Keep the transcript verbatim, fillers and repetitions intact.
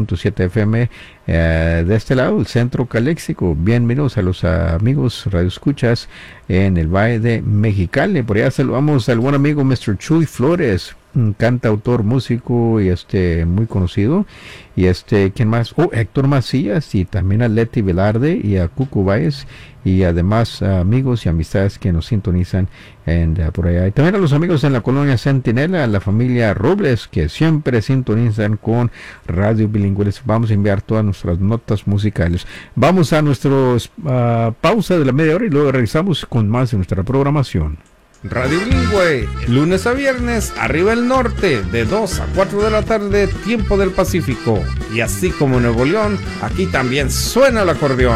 punto siete F M eh, de este lado, el Centro Caléxico. Bienvenidos a los amigos radioescuchas en el Valle de Mexicali. Por allá saludamos al buen amigo mister Chuy Flores, un cantautor, músico y este muy conocido. Y este, ¿quién más? Oh, Héctor Macías, y también a Leti Velarde y a Cucu Valles, y además uh, amigos y amistades que nos sintonizan en, uh, por allá. Y también a los amigos en la colonia Centinela, a la familia Robles, que siempre sintonizan con Radio Bilingües. Vamos a enviar todas nuestras notas musicales. Vamos a nuestra uh, pausa de la media hora y luego regresamos con más de nuestra programación. Radio Bilingüe, lunes a viernes, arriba el norte, de dos a cuatro de la tarde, tiempo del Pacífico. Y así como en Nuevo León, aquí también suena el acordeón.